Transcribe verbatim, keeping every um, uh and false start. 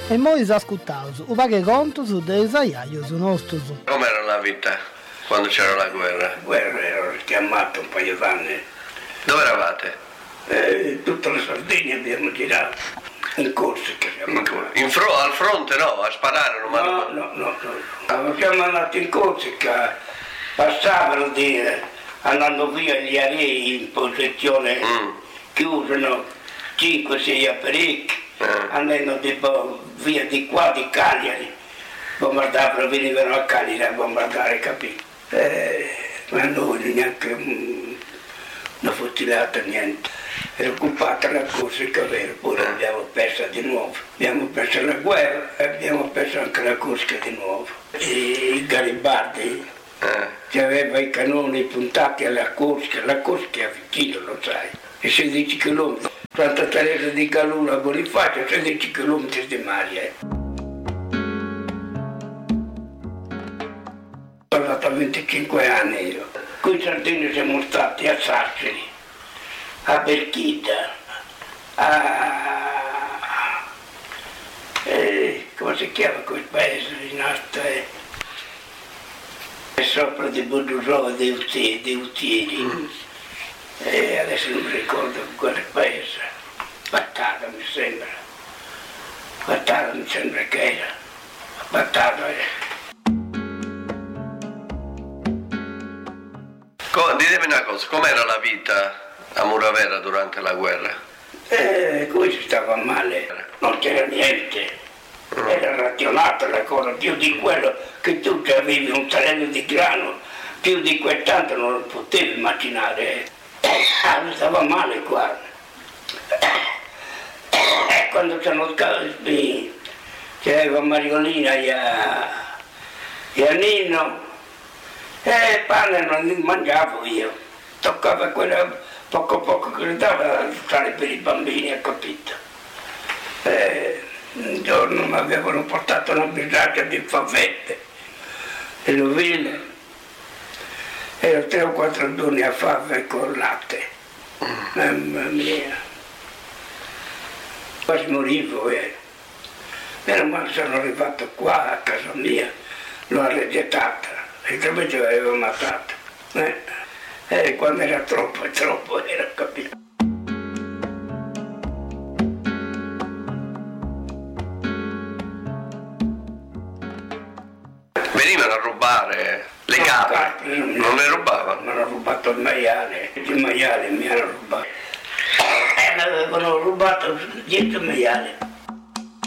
E noi ascoltiamo un paio conto su dei saiaios nostri. Com'era la vita quando c'era la guerra? La guerra ero chiamato un paio d'anni. Dove eravate? Eh, tutta la Sardegna abbiamo girato, in Corsica siamo andati. In fro- al fronte no, a sparare non No, no, no, no, no. Siamo andati in Corsica, passavano di, andando via gli aerei in posizione mm. chiusa, cinque sei apparecchi, eh. andando tipo via di qua, di Cagliari, bombardavano, venivano a Cagliari a bombardare, capito? Eh, ma noi neanche um, una fucilata, niente. Era occupata la Corsica, vero, poi eh. l'abbiamo persa di nuovo. Abbiamo perso la guerra e abbiamo perso anche la Corsica di nuovo. E i Garibaldi eh. che aveva i cannoni puntati alla Corsica, la Corsica è vicino, lo sai, e sedici chilometri. Santa Teresa di Gallura a Bonifacio, sedici chilometri di mare. Eh. Sono andato a venticinque anni io. Qui in Sardegna siamo stati a Sassari, a Belchita, a... Eh, come si chiama quel paese in alto? Eh? Sopra di Budusova dei Uzzieri, dei Uzzieri. Mm. E adesso non mi ricordo quale paese. Battara mi sembra. Battara mi sembra che era. Battara è. Ditemi una cosa, com'era la vita a Muravera durante la guerra? Eh, qui si stava male, non c'era niente, era razionata la cosa, più di quello che tu avevi un terreno di grano, più di quel tanto non lo potevi immaginare. Eh, stava male qua. E quando sono scappati, c'era Mariolina e a, e a Nino, e il pane non mangiavo io, toccava quello poco poco che dava a stare per i bambini, ha capito. E un giorno mi avevano portato una bisaccia di favette e l'ovile, ero tre o quattro giorni a fave con latte, mamma mia, quasi morivo. Eh. Meno male sono arrivato qua a casa mia, l'ho arregetata. E invece l'avevo ammazzato. Eh? E quando era troppo e troppo era, capito. Venivano a rubare le no, capre, non, non le rubavano? Mi hanno rubato il maiale, il maiale mi hanno rubato. E mi avevano rubato dieci maiali.